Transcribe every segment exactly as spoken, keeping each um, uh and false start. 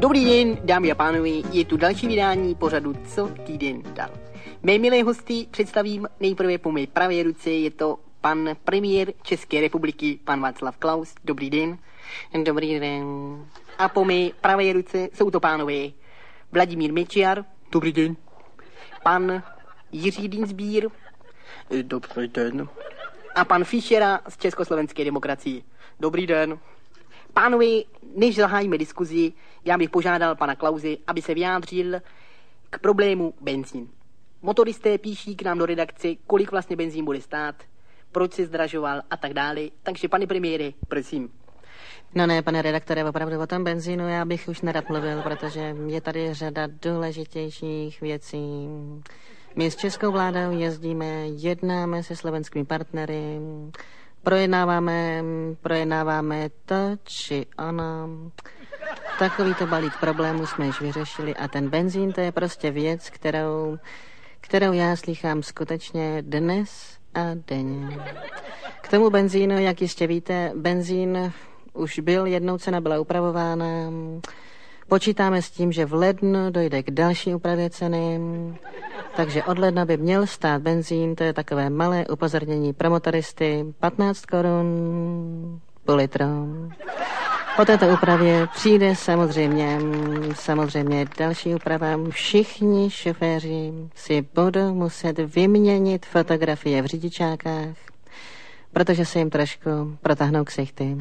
Dobrý den, dámy a pánové, je tu další vydání pořadu Co týden dal. Mé milé hosty představím nejprve po mé pravé ruce, je to pan premiér České republiky, pan Václav Klaus. Dobrý den. Dobrý den. A po mé pravé ruce jsou to pánové Vladimír Mečiar. Dobrý den. Pan Jiří Dienstbier. Dobrý den. A pan Fischera z Československé demokracie. Dobrý den. Pánové, než zahájíme diskuzi, já bych požádal pana Klause, aby se vyjádřil k problému benzín. Motoristé píší k nám do redakce, kolik vlastně benzín bude stát, proč se zdražoval a tak dále. Takže, pane premiére, prosím. No ne, pane redaktore, opravdu o tom benzínu já bych už nerad mluvil, protože je tady řada důležitějších věcí. My s českou vládou jezdíme, jednáme se slovenskými partnery, projednáváme, projednáváme to či ono. Takovýto balík problémů jsme již vyřešili a ten benzín, to je prostě věc, kterou, kterou já slychám skutečně dnes a denně. K tomu benzínu, jak jistě víte, benzín už byl, jednou cena byla upravována. Počítáme s tím, že v lednu dojde k další úpravě ceny, takže od ledna by měl stát benzín, to je takové malé upozornění pro motoristy, patnáct korun po litru. Po této úpravě přijde samozřejmě, samozřejmě další úprava. Všichni šoféři si budou muset vyměnit fotografie v řidičákách, protože se jim trošku protáhnou ksichty.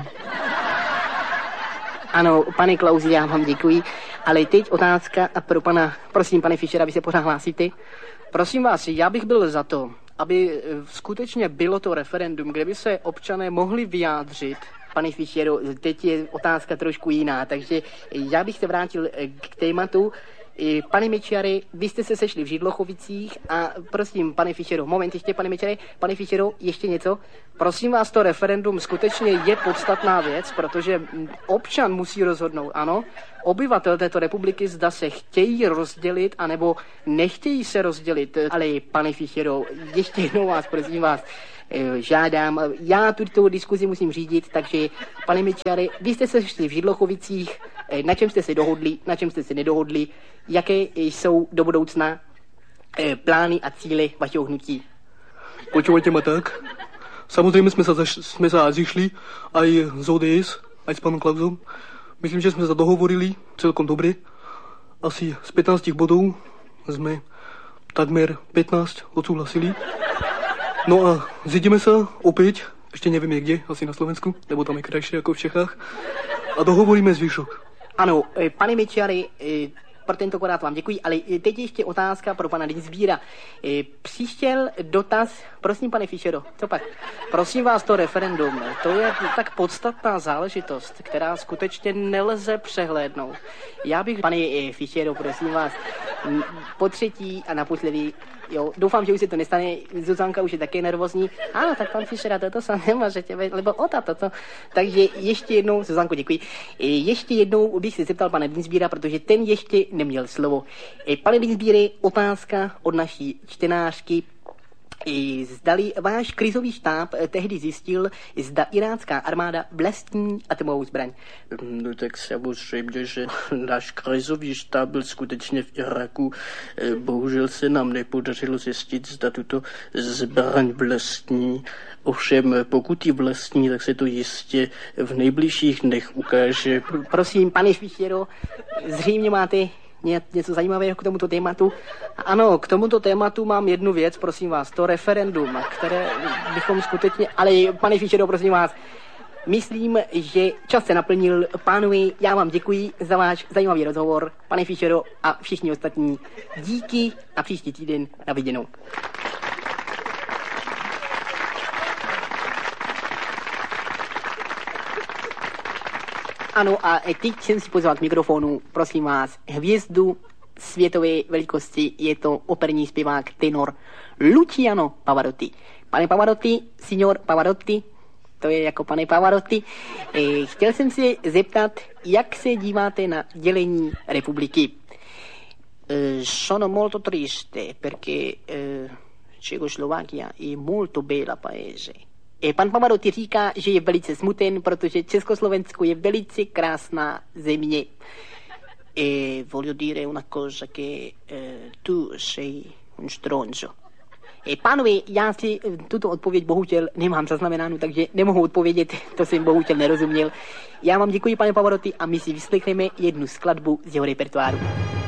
Ano, pane Klausi, já vám děkuji, ale teď otázka pro pana, prosím, pane Fischera, vy se pořád hlásíte? Prosím vás, já bych byl za to, aby skutečně bylo to referendum, kde by se občané mohli vyjádřit. Pane Fischero, teď je otázka trošku jiná, takže já bych se vrátil k tématu. Pane Mečiare, vy jste se sešli v Židlochovicích a prosím, pane Fischero, moment ještě, pane Mečiare, pane Fischero, ještě něco? Prosím vás, to referendum skutečně je podstatná věc, protože občan musí rozhodnout, ano, obyvatel této republiky zda se chtějí rozdělit, anebo nechtějí se rozdělit. Ale pane Fischero, ještě jednou vás, prosím vás, žádám, já tuto diskuzi musím řídit, takže pane Mečiare, vy jste se sešli v Židlochovicích, na čem jste se dohodli, na čem jste se nedohodli, jaké jsou do budoucna plány a cíle vašeho hnutí? Počúvajte ma tak. Samozrejme sme sa, zaš, sme sa zišli aj z ó dé es, aj s pánom Klausom. Myslím, že sme sa dohovorili celkom dobre. Asi z pätnásť bodov sme takmer pätnásť odsúhlasili. No a zjedeme sa opäť, ešte nevieme kde, asi na Slovensku, lebo tam je krajšie ako v Čechách. A dohovoríme zvyšok. Ano, pane Mečiare, pro tentokrát vám děkuji, ale teď ještě otázka pro pana Dienstbiera. Přišel dotaz, prosím pane Fischero, co pak? Prosím vás, to referendum, to je tak podstatná záležitost, která skutečně nelze přehlédnout. Já bych, pane Fischero, prosím vás, po třetí a naposledy, jo, doufám, že už se to nestane, Zuzanka už je také nervózní. Ano, tak pan Fischera, toto se nemůže tebe, lebo ota toto. Takže ještě jednou, Zuzanko, děkuji. Ještě jednou bych se zeptal pana Dienstbiera, protože ten ještě neměl slovo. Pane Dienstbiere, otázka od naší čtenářky. Zdali váš krizový štáb tehdy zjistil, zda irácká armáda vlastní atomovou zbraň? No tak samozřejmě, že náš krizový štáb byl skutečně v Iraku. Bohužel se nám nepodařilo zjistit, zda tuto zbraň vlastní. Ovšem, pokud ji vlastní, tak se to jistě v nejbližších dnech ukáže. Prosím, pane Fischero, zřejmě máte něco zajímavého k tomuto tématu? Ano, k tomuto tématu mám jednu věc, prosím vás, to referendum, které bychom skutečně... Ale pane Fischero, prosím vás, myslím, že čas se naplnil. Pánové, já vám děkuji za váš zajímavý rozhovor, pane Fischero a všichni ostatní. Díky a příští týden na viděnou. Ano, a teď jsem si pozval k mikrofonu, prosím vás, hvězdu světové velikosti, je to operní zpěvák tenor Luciano Pavarotti. Pane Pavarotti, signor Pavarotti, to je jako pane Pavarotti, eh, chtěl jsem se zeptat, jak se díváte na dělení republiky? Eh, sono molto triste perché eh, Cecoslovacchia è molto bella paese. Pan Pavarotti říká, že je velice smuten, protože Československo je velice krásná země. e voglio dire una cosa che eh, tu sei un stronzo. E pánovi, já si tuto odpověď bohužel nemám zaznamenánu, takže nemohu odpovědět, to jsem bohužel nerozuměl. Já vám děkuji, pane Pavarotti, a my si vyslechneme jednu skladbu z jeho repertoáru.